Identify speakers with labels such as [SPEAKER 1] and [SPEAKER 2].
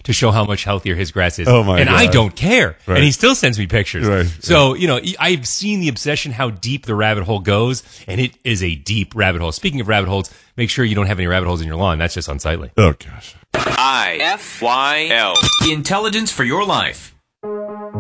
[SPEAKER 1] to show how much healthier his grass is.
[SPEAKER 2] Oh, my
[SPEAKER 1] and I
[SPEAKER 2] God.
[SPEAKER 1] don't care.
[SPEAKER 2] Right.
[SPEAKER 1] And he still sends me pictures.
[SPEAKER 2] Right.
[SPEAKER 1] So, I've seen the obsession, how deep the rabbit hole goes, and it is a deep rabbit hole. Speaking of rabbit holes, make sure you don't have any rabbit holes in your lawn. That's just unsightly.
[SPEAKER 2] Oh, gosh.
[SPEAKER 3] IFYL. Intelligence for your life.